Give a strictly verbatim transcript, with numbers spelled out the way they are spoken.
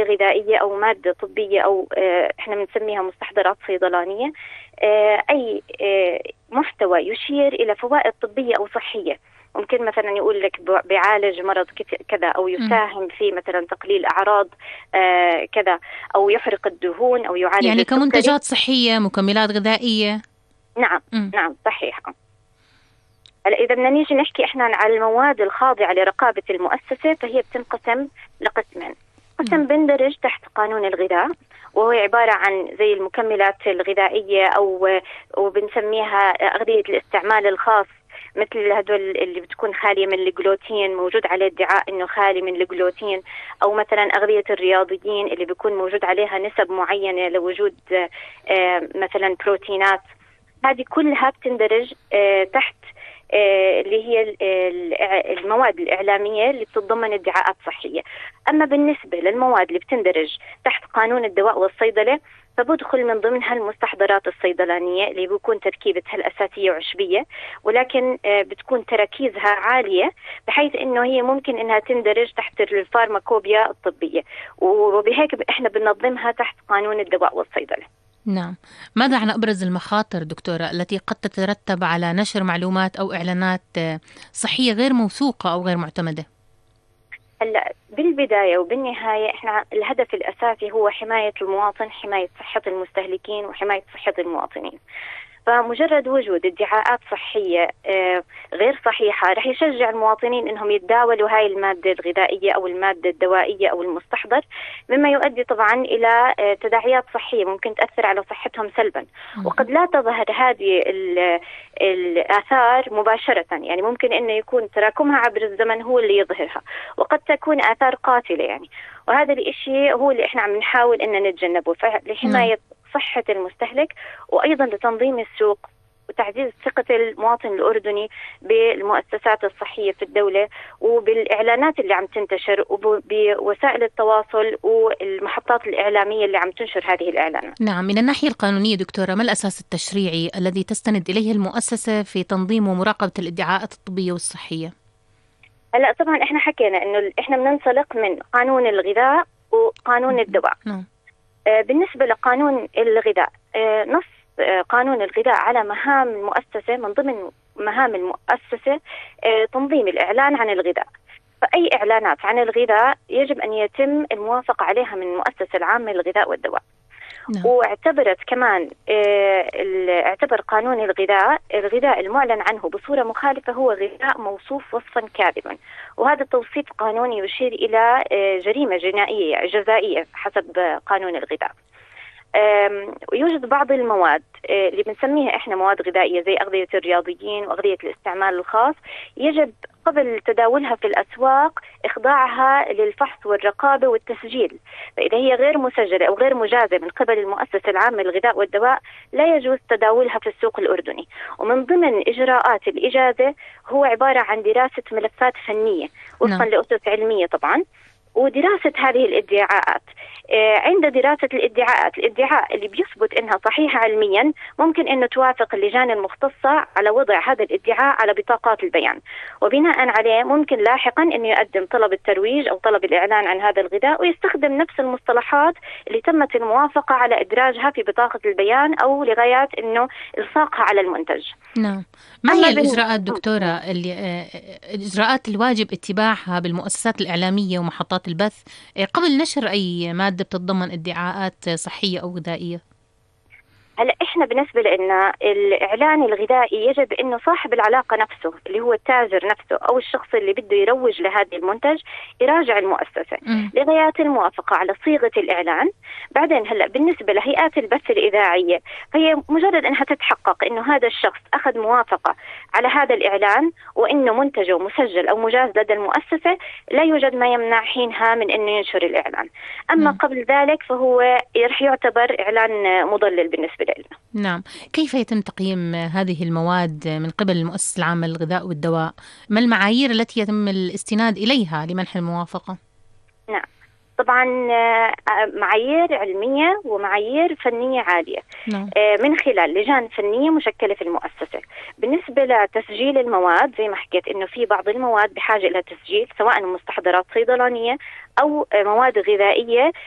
مادة غذائية أو مادة طبية أو إحنا بنسميها مستحضرات صيدلانية أي محتوى يشير إلى فوائد طبية أو صحية. ممكن مثلا يقول لك بيعالج مرض كذا، أو يساهم في مثلا تقليل أعراض كذا، أو يحرق الدهون، أو يعالج يعني السكري. كمنتجات صحية، مكملات غذائية. نعم م. نعم صحيح. هلا إذا بدنا نيجي نحكي إحنا على المواد الخاضعة لرقابة المؤسسة، فهي بتنقسم لقسمين. قسم بندرج تحت قانون الغذاء، وهو عبارة عن زي المكملات الغذائية أو وبنسميها أغذية الاستعمال الخاص، مثل هدول اللي بتكون خالية من الجلوتين، موجود عليه ادعاء إنه خالي من الجلوتين، أو مثلا أغذية الرياضيين اللي بيكون موجود عليها نسب معينة لوجود مثلا بروتينات. هذه كلها بتندرج تحت اللي هي المواد الإعلامية اللي بتتضمن ادعاءات صحية. أما بالنسبة للمواد اللي بتندرج تحت قانون الدواء والصيدلة، فبدخل من ضمنها المستحضرات الصيدلانية اللي بيكون تركيبتها الأساسية عشبية، ولكن بتكون تركيزها عالية بحيث إنه هي ممكن إنها تندرج تحت الفارماكوبيا الطبية، وبهيك إحنا بننظمها تحت قانون الدواء والصيدلة. نعم. ماذا عن أبرز المخاطر دكتورة التي قد تترتب على نشر معلومات أو إعلانات صحية غير موثوقة أو غير معتمدة؟ هلا بالبداية وبالنهاية احنا الهدف الأساسي هو حماية المواطن، حماية صحة المستهلكين، وحماية صحة المواطنين. فمجرد وجود ادعاءات صحية غير صحيحة رح يشجع المواطنين انهم يتداولوا هاي المادة الغذائية او المادة الدوائية او المستحضر، مما يؤدي طبعا الى تداعيات صحية ممكن تأثر على صحتهم سلبا. وقد لا تظهر هذه الآثار مباشرة، يعني ممكن انه يكون تراكمها عبر الزمن هو اللي يظهرها، وقد تكون آثار قاتلة يعني. وهذا الاشي هو اللي احنا عم نحاول ان نتجنبه لحماية صحة المستهلك، وأيضا لتنظيم السوق وتعزيز ثقة المواطن الأردني بالمؤسسات الصحية في الدولة، وبالإعلانات اللي عم تنتشر، وبوسائل التواصل والمحطات الإعلامية اللي عم تنشر هذه الإعلانات. نعم. من الناحية القانونية دكتورة، ما الأساس التشريعي الذي تستند إليه المؤسسة في تنظيم ومراقبة الادعاءات الطبية والصحية؟ هلا طبعا احنا حكينا انه احنا بننطلق من قانون الغذاء وقانون الدواء. نعم. بالنسبة لقانون الغذاء، نص قانون الغذاء على مهام المؤسسة، من ضمن مهام المؤسسة تنظيم الإعلان عن الغذاء. فأي إعلانات عن الغذاء يجب أن يتم الموافقة عليها من المؤسسة العامة للغذاء والدواء. نعم. واعتبرت كمان اعتبر قانون الغذاء الغذاء المعلن عنه بصورة مخالفة هو غذاء موصوف وصفا كاذبا، وهذا التوصيف قانوني يشير إلى جريمة جنائية جزائية حسب قانون الغذاء. ويوجد بعض المواد اللي بنسميها احنا مواد غذائية زي أغذية الرياضيين وأغذية الاستعمال الخاص، يجب قبل تداولها في الأسواق إخضاعها للفحص والرقابة والتسجيل. فإذا هي غير مسجلة أو غير مجازة من قبل المؤسسة العامة للغذاء والدواء لا يجوز تداولها في السوق الأردني. ومن ضمن إجراءات الإجازة هو عبارة عن دراسة ملفات فنية وفقا لأسس علمية طبعا، ودراسة هذه الادعاءات. عند دراسة الادعاءات، الادعاء اللي بيثبت انها صحيحة علميا ممكن انه توافق اللجان المختصة على وضع هذا الادعاء على بطاقات البيان، وبناء عليه ممكن لاحقا انه يقدم طلب الترويج او طلب الاعلان عن هذا الغذاء، ويستخدم نفس المصطلحات اللي تمت الموافقة على ادراجها في بطاقة البيان او لغاية انه الصاقها على المنتج. نعم. ما هي الإجراءات دكتورة اللي الإجراءات الواجب اتباعها بالمؤسسات الإعلامية ومحطات البث قبل نشر أي مادة بتتضمن ادعاءات صحية أو غذائية؟ هلا احنا بالنسبه لنا الاعلان الغذائي يجب انه صاحب العلاقه نفسه اللي هو التاجر نفسه او الشخص اللي بده يروج لهذا المنتج يراجع المؤسسه م. لغايه الموافقه على صيغه الاعلان. بعدين هلا بالنسبه لهيئات البث الاذاعيه، فهي مجرد انها تتحقق انه هذا الشخص اخذ موافقه على هذا الاعلان وانه منتجه مسجل او مجاز لدى المؤسسه، لا يوجد ما يمنع حينها من انه ينشر الاعلان. اما م. قبل ذلك فهو رح يعتبر اعلان مضلل بالنسبه لنا. نعم. كيف يتم تقييم هذه المواد من قبل المؤسسة العامة للغذاء والدواء؟ ما المعايير التي يتم الاستناد إليها لمنح الموافقة؟ نعم طبعا معايير علمية ومعايير فنية عالية. نعم. من خلال لجان فنية مشكلة في المؤسسة. بالنسبة لتسجيل المواد زي ما حكيت إنه في بعض المواد بحاجة إلى تسجيل، سواء مستحضرات صيدلانية أو مواد غذائية